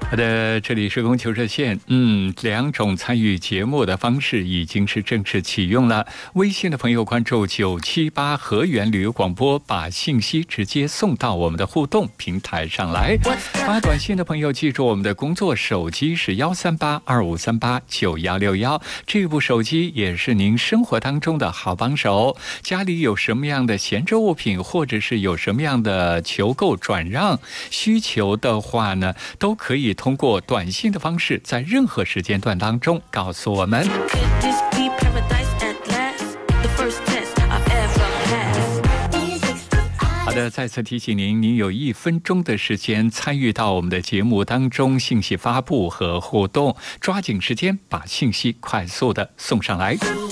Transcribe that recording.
好的，这里是供求热线。两种参与节目的方式已经是正式启用了。微信的朋友关注978河源旅游广播，把信息直接送到我们的互动平台上来。发短信的朋友记住，我们的工作手机是13825389161，这部手机也是您生活当中的好帮手。家里有什么样的闲置物品，或者是有什么样的求购转让需求的话呢，都可以通过短信的方式在任何时间段当中告诉我们。好的，再次提醒您，您有1分钟的时间参与到我们的节目当中，信息发布和互动，抓紧时间把信息快速的送上来。